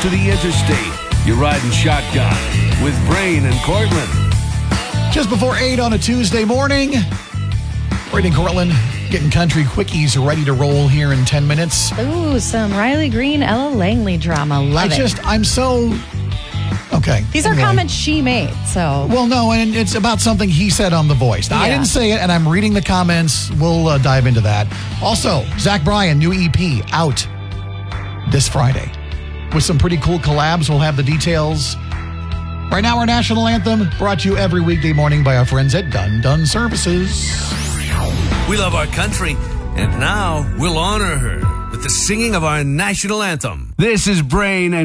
to the interstate. You're riding shotgun with Brain and Cortland. Just before 8 on a Tuesday morning, Brain and Cortland getting country quickies ready to roll here in 10 minutes. Ooh, some Riley Green, Ella Langley drama. Love it. I'm so... Okay. These are comments she made, so... Well, no, and it's about something he said on The Voice. Now, I didn't say it, and I'm reading the comments. We'll dive into that. Also, Zach Bryan, new EP, out this Friday with some pretty cool collabs. We'll have the details. Right now, our national anthem brought to you every weekday morning by our friends at Dun Services. We love our country, and now we'll honor her with the singing of our national anthem. This is Brain and